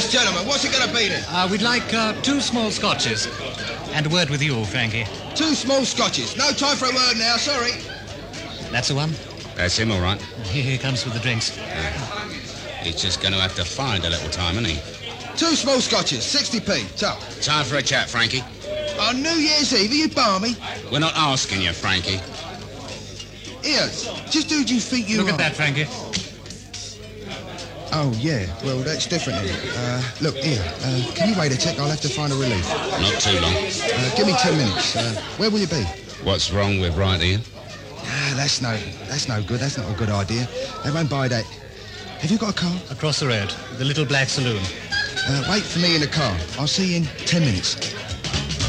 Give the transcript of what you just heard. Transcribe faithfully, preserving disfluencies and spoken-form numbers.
gentlemen, what's it going to be then? Uh, we'd like uh, two small scotches. And a word with you, Frankie. Two small scotches. No time for a word now, sorry. That's the one? That's him, all right. Here he comes with the drinks. Yeah. He's just going to have to find a little time, isn't he? Two small scotches, sixty p. So. Time for a chat, Frankie. On New Year's Eve, are you balmy? We're not asking you, Frankie. Here, just who do you think you Look are? Look at that, Frankie. Oh, yeah. Well, that's different, isn't it? Uh, look, here. Uh, can you wait a tick? I'll have to find a relief. Not too long. Uh, give me ten minutes. Uh, where will you be? What's wrong with right here? Ah, that's no, that's no good. That's not a good idea. They won't buy that. Have you got a car? Across the road. The Little Black Saloon. Uh, wait for me in the car. I'll see you in ten minutes.